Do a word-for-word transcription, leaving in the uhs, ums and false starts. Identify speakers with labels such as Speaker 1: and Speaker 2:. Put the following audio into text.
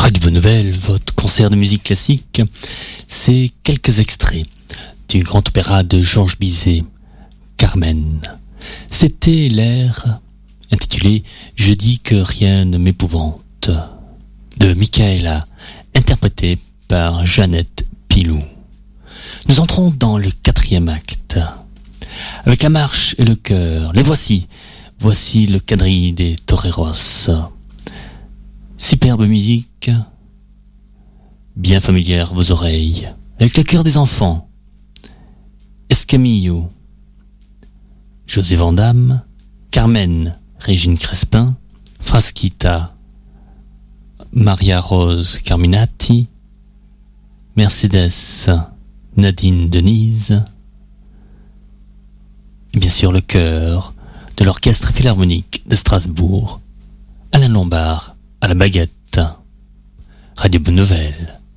Speaker 1: Radio Bonne Nouvelle, votre concert de musique classique, c'est quelques extraits du grand opéra de Georges Bizet, Carmen. C'était l'air intitulé « Je dis que rien ne m'épouvante » de Michaela, interprété par Jeannette Pilou. Nous entrons dans le quatrième acte. Avec la marche et le chœur, les voici. Voici le quadrille des Toreros. Superbe musique, bien familière à vos oreilles. Avec le chœur des enfants. Escamillo, José Vandamme, Carmen, Régine Crespin, Frasquita, Maria Rose Carminati, Mercedes, Nadine Denise, et bien sûr le chœur de l'Orchestre Philharmonique de Strasbourg, Alain Lombard à la baguette. Radio Bonne Nouvelle.